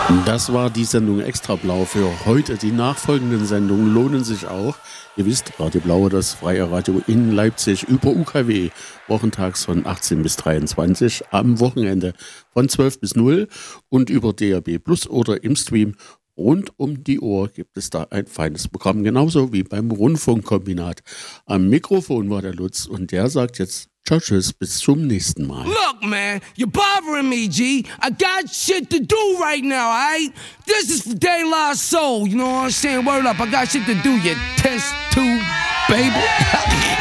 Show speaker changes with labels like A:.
A: Das war die Sendung Extrablau für heute. Die nachfolgenden Sendungen lohnen sich auch. Ihr wisst, Radio Blau, das freie Radio in Leipzig über UKW, wochentags von 18 bis 23, am Wochenende von 12 bis 0 und über DAB Plus oder im Stream. Rund um die Uhr gibt es da ein feines Programm, genauso wie beim Rundfunkkombinat. Am Mikrofon war der Lutz und der sagt jetzt ciao, tschüss, bis zum nächsten Mal.
B: Look, man, you're bothering me, G. I got shit to do right now, alright? This is for De La Soul, you know what I'm saying? Word up, I got shit to do, you test tube, baby.